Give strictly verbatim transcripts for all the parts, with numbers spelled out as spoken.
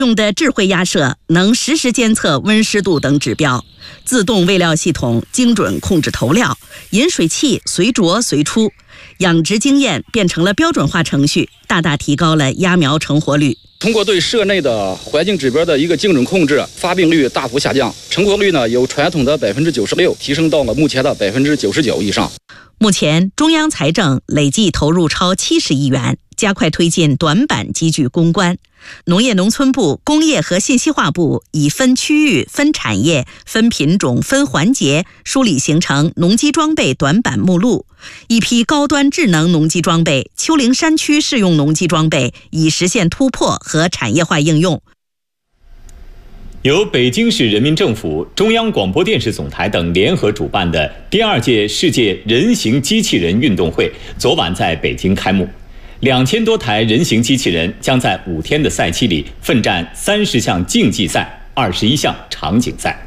用的智慧压设能实时监测温湿度等指标，自动喂料系统精准控制投料，饮水器随着随出，养殖经验变成了标准化程序，大大提高了鸭苗成活率。 通过对舍内的环境指标的一个精准控制，发病率大幅下降，成活率呢由传统的百分之九十六提升到了目前的百分之九十九以上。 目前，中央财政累计投入超七十亿元，加快推进短板机具攻关。农业农村部、工业和信息化部以分区域、分产业、分品种、分环节梳理形成农机装备短板目录，一批高端智能农机装备、丘陵山区适用农机装备已实现突破和产业化应用。 由北京市人民政府、中央广播电视总台等联合主办的第二届世界人形机器人运动会昨晚在北京开幕。两千多台人形机器人将在五天的赛期里奋战三十项竞技赛、二十一项场景赛。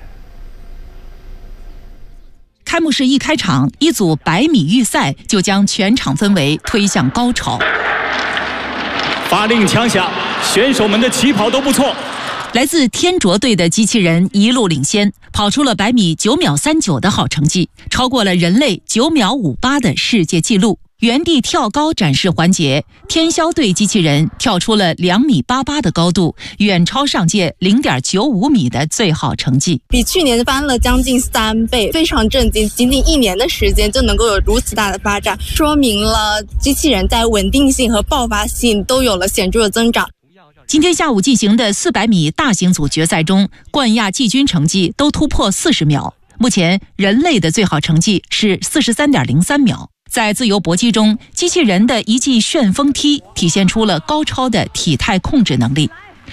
开幕式一开场，一组百米预赛就将全场氛围推向高潮。 发令枪响，选手们的起跑都不错。 来自天卓队的机器人一路领先，跑出了百米九秒三九的好成绩，超过了人类九秒五八的世界纪录。原地跳高展示环节，天霄队机器人跳出了两米八八的高度，远超上届零点九五米的最好成绩， 比去年翻了将近三倍，非常震惊！仅仅一年的时间就能够有如此大的发展，说明了机器人在稳定性和爆发性都有了显著的增长。 今天下午进行的四百米大型组决赛中，冠亚季军成绩都突破四十秒。目前人类的最好成绩是四十三点零三秒。在自由搏击中，机器人的一记旋风踢体现出了高超的体态控制能力。